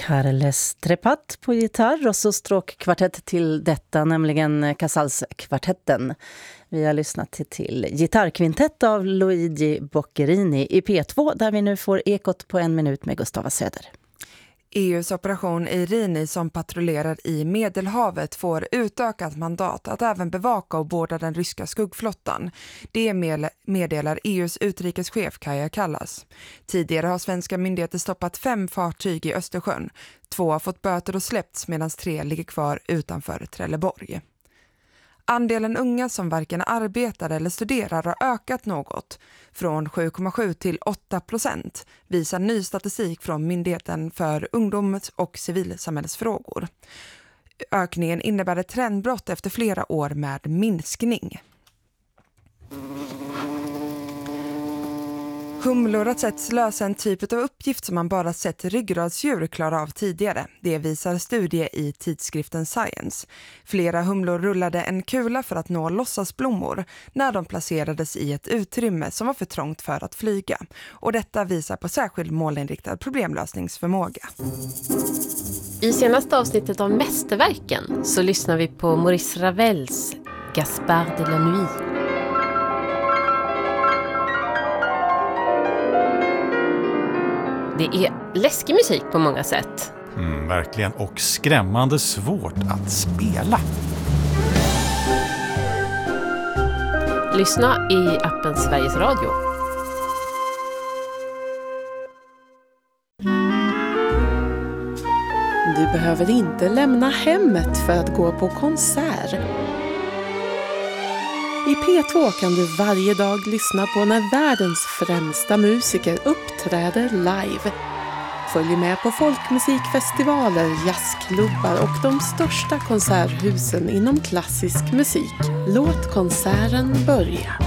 Carles Trepat på gitarr och så stråkkvartett till detta, nämligen Casals-kvartetten. Vi har lyssnat till gitarrkvintett av Luigi Boccherini i P2 där vi nu får Ekot på 1 minut med Gustava Söder. EUs operation Irini som patrullerar i Medelhavet får utökat mandat att även bevaka och båda den ryska skuggflottan. Det meddelar EUs utrikeschef Kaja Kallas. Tidigare har svenska myndigheter stoppat 5 fartyg i Östersjön. 2 har fått böter och släppts medan 3 ligger kvar utanför Trelleborg. Andelen unga som varken arbetar eller studerar har ökat något, från 7,7 till 8%, visar ny statistik från Myndigheten för ungdoms- och civilsamhällsfrågor. Ökningen innebär ett trendbrott efter flera år med minskning. Humlor har setts lösa en typ av uppgift som man bara sett ryggradsdjur klara av tidigare. Det visar studie i tidskriften Science. Flera humlor rullade en kula för att nå låtsasblommor när de placerades i ett utrymme som var för trångt för att flyga. Och detta visar på särskild målinriktad problemlösningsförmåga. I senaste avsnittet av Mästerverken så lyssnar vi på Maurice Ravels Gaspard de la Nuit. Det är läskig musik på många sätt. Verkligen, och skrämmande svårt att spela. Lyssna i appen Sveriges Radio. Du behöver inte lämna hemmet för att gå på konsert. I P2 kan du varje dag lyssna på när världens främsta musiker uppträder live. Följ med på folkmusikfestivaler, jazzklubbar och de största konserthusen inom klassisk musik. Låt konserten börja.